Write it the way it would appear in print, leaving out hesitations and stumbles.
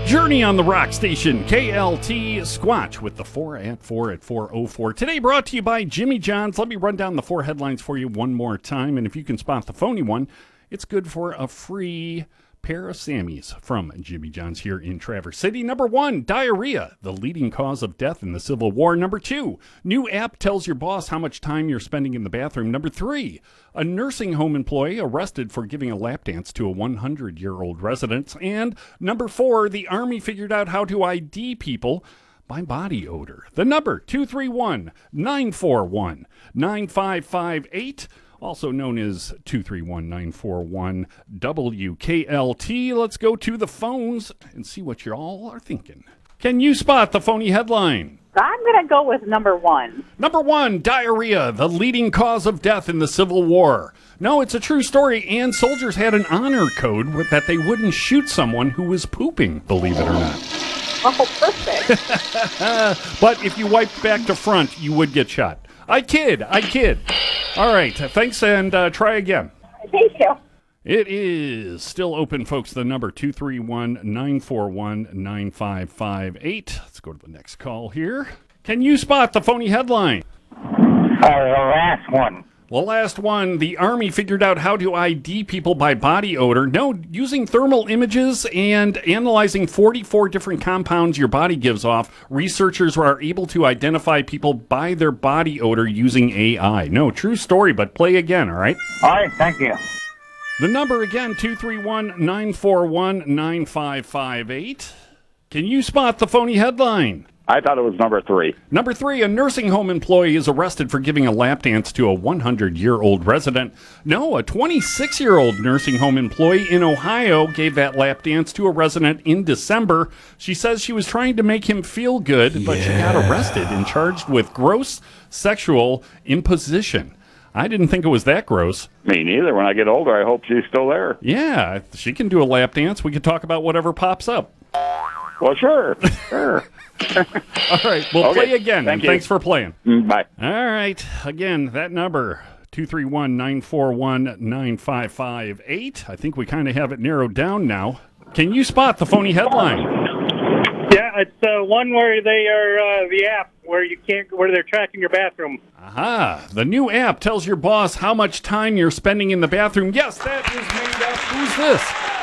Journey on the Rock Station, KLT Squatch with the 4 at 404. Today brought to you by Jimmy John's. Let me run down the 4 headlines for you one more time, and if you can spot the phony one, it's good for a free pair of Sammys from Jimmy John's here in Traverse City. Number 1, diarrhea, the leading cause of death in the Civil War. Number 2, new app tells your boss how much time you're spending in the bathroom. Number 3, a nursing home employee arrested for giving a lap dance to a 100-year-old resident. And number 4, the Army figured out how to ID people by body odor. The number, 231-941-9558. Also known as 231-941-WKLT. Let's go to the phones and see what you all are thinking. Can you spot the phony headline? I'm going to go with number 1. Number 1, diarrhea, the leading cause of death in the Civil War. No, it's a true story, and soldiers had an honor code that they wouldn't shoot someone who was pooping, believe it or not. Oh, perfect. But if you wiped back to front, you would get shot. I kid. All right, thanks, and try again. Thank you. It is still open, folks. The number 231-941-9558. Let's go to the next call here. Can you spot the phony headline? The last one. The last one, the Army figured out how to ID people by body odor. No, using thermal images and analyzing 44 different compounds your body gives off, researchers are able to identify people by their body odor using AI. No, true story, but play again, all right? All right, thank you. The number again, 231-941-9558. Can you spot the phony headline? I thought it was number 3. Number 3, a nursing home employee is arrested for giving a lap dance to a 100-year-old resident. No, a 26-year-old nursing home employee in Ohio gave that lap dance to a resident in December. She says she was trying to make him feel good, but she got arrested and charged with gross sexual imposition. I didn't think it was that gross. Me neither. When I get older, I hope she's still there. Yeah, she can do a lap dance. We can talk about whatever pops up. Well, sure. All right, we'll play again. Thank you. Thanks for playing. Bye. All right, again, that number, 231-941-9558. I think we kind of have it narrowed down now. Can you spot the phony headline? Yeah, it's one where they are the app where they're tracking your bathroom. Aha, the new app tells your boss how much time you're spending in the bathroom. Yes, that is made up. Who's this?